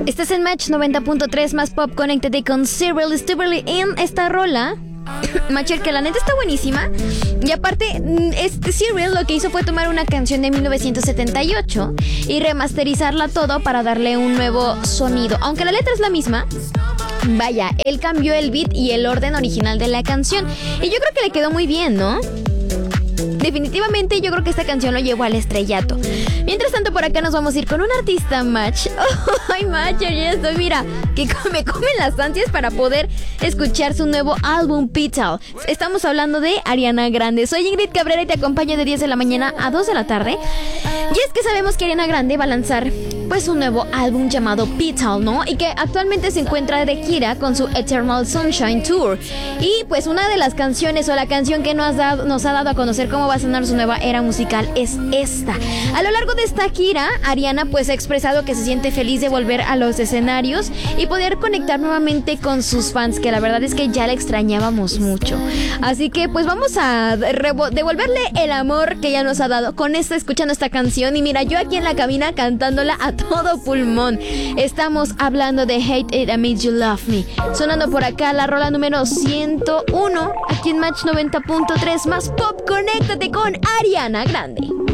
Estás en Match 90.3 más pop. Conéctate con Cyril Stubberly en esta rola. Macher, que la neta está buenísima. Y aparte, Cyril lo que hizo fue tomar una canción de 1978 y remasterizarla todo para darle un nuevo sonido. Aunque la letra es la misma, vaya, él cambió el beat y el orden original de la canción. Y yo creo que le quedó muy bien, ¿no? Definitivamente yo creo que esta canción lo llevó al estrellato. Mientras tanto, por acá nos vamos a ir con un artista, Match. Ay, Match, ya estoy, mira, que me comen las ansias para poder escuchar su nuevo álbum, Petal. Estamos hablando de Ariana Grande. Soy Ingrid Cabrera y te acompaño de 10 de la mañana a 2 de la tarde. Y es que sabemos que Ariana Grande va a lanzar pues un nuevo álbum llamado Petal, ¿no? Y que actualmente se encuentra de gira con su Eternal Sunshine Tour. Y pues una de las canciones o la canción que nos ha dado a conocer cómo va a sonar su nueva era musical es esta. A lo largo de esta gira, Ariana pues ha expresado que se siente feliz de volver a los escenarios y poder conectar nuevamente con sus fans, que la verdad es que ya la extrañábamos mucho. Así que pues vamos a devolverle el amor que ella nos ha dado con escuchando esta canción. Y mira, yo aquí en la cabina cantándola a todo pulmón. Estamos hablando de Hate It and Made You Love Me. Sonando por acá la rola número 101 aquí en Match 90.3 más pop. Conéctate con Ariana Grande.